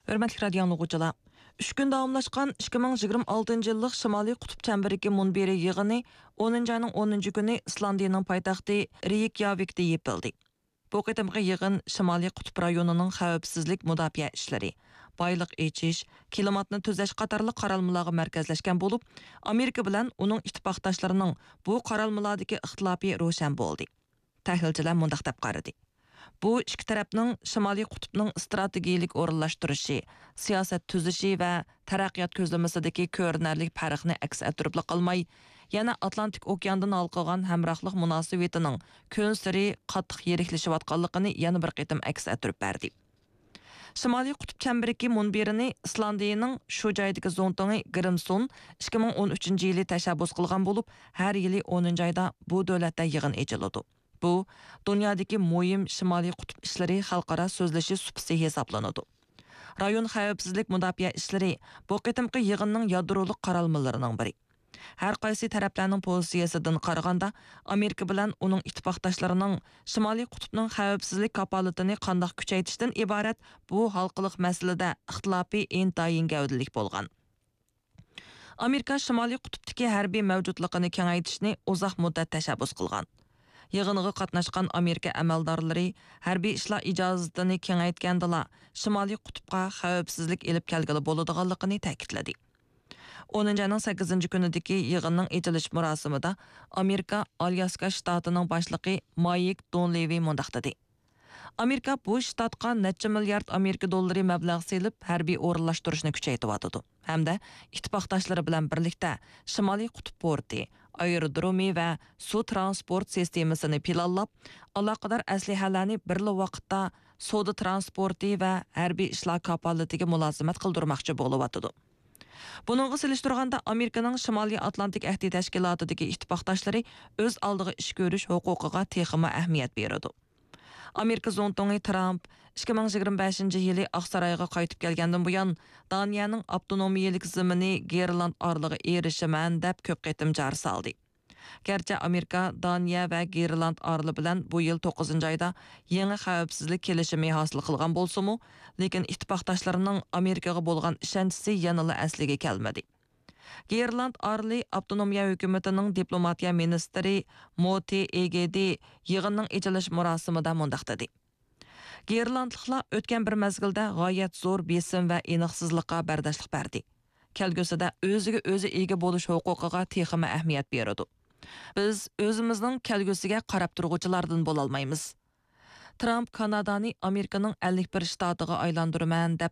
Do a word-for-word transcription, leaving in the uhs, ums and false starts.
Hörmətli radio dinləyicilər, üç gün davamlaşqan ikki ming yigirma oltinchi yillik Şimali Qutb çembəriki munbiri yığını o'ninchi ayning o'ninchi kuni Islandiyaning poytaxti Reykjavikda yapıldı. Bu qitimqi yığın Şimali Qutb rayonining xavfsizlik mudofaa ishlari, boyliq echish, klimatni tuzash qatorli qaralmalarga markazlashgan bo'lib, Amerika bilan uning ittifoqdoshlarining bu qaralmalardagi ixtilofi ro'shan bo'ldi. Tahlilchilar mundaq deb qaradi. Bu ikki tarafning Şimali Qutbning strategiyalik o'rinlashtirishi, siyosat tuzishi va taraqqiyot ko'zlamasidagi ko'rinarli farqni aks ettirib qolmay, yana Atlantik okeandan olqigan hamrohlik munosabatining kun sari qattiq yiriklashayotganligini yana bir qitim aks ettirib berdi. Şimali Qutb çembəriki munbirini Islandiyaning shu joydagi zontongi Grimson ikki ming o'n uchinchi yili tashabbus qilgan bo'lib, har yili o'ninchi oyda bu davlatda yig'in echiladi. Bu, dunyodagi muhim Şimali Qutb ishlari xalqaro so'zlashi supsi hisoblanadi. Rayon xavfsizlik mudofaa ishlari bu qitimqi yig'inning yadroliq qaralmalarining biri. Har qaysi taraflarning pozitsiyasidan qaraganda, Amerika bilan uning ittifoqdoshlarining Şimali Qutbning xavfsizlik kapolatini qanday kuchaytirishdan iborat bu xalqliq masalada ixtilofi intayin gavdalik bo'lgan. Amerika Şimali Qutbdagi harbiy mavjudligini kengaytirishni uzoq muddat tashabbus qilgan. Yig'inga qatnashgan Amerika amaldorlari harbiy ishlar ijozatini kengaytgandila Şimali Qutbga xavfsizlik elib kelgili bo'ladiganligini ta'kidladi. o'ninchi ayning sakkizinchi kunidagi yig'inning echilish marosimida Amerika Alyaska shtatining boshlig'i Mike Donlevy mundaq dedi. Amerika bu shtatga necha milliard Amerika dollari mablag' selib harbiy o'rinlashtirishni kuchaytiryotdi. Hamda ittifoqdoshlari bilan birlikda Şimali Qutb porti, aerodromi va suv transport sistemasini planlab, aloqador aslihalarni birli vaqtda savdo transporti va harbiy ishlar kapolatiga mulozimat qildirmoqchi bo'lyotdi. Bununla silishtirganda Amerikaning Şimali Atlantik ahdi tashkilotidagi ittifoqdoshlari o'z oldiga ish ko'rish huquqiga texima ahamiyat beradi. Amerika zontongi Trump ikki ming yigirma beshinchi yili Oqsaroyga qaytib kelgandan buyon Daniyaning avtonomiyalik zimini Gerland orlig'i erishiman deb ko'p qitim jar soldi. Gerçi Amerika, Daniya va Gerland orli bilan bu yil to'qqizinchi oyda yangi xavfsizlik kelishimi hosil qilgan bo'lsa-mu, lekin ittifoqdoshlarining Amerikaga bo'lgan ishonchi yanada asliga kelmadi. Gerland orli avtonomiya hukumatining diplomatiya ministri Moti Egedi yig'inning echilish marosimida mundaq dedi. Gerlandliklar o'tgan bir mezgilda g'oyat zo'r besim va aniqsizlikqa bardoshlik berdi. Kelgusida o'ziga o'zi ega bo'lish huquqiga texima ahamiyat beradi. Biz o'zimizning kelgusiga qarab turg'uvchilardan bo'la olmaymiz. Trump Kanadani Amerikaning ellik bir shtatiga aylantiraman deb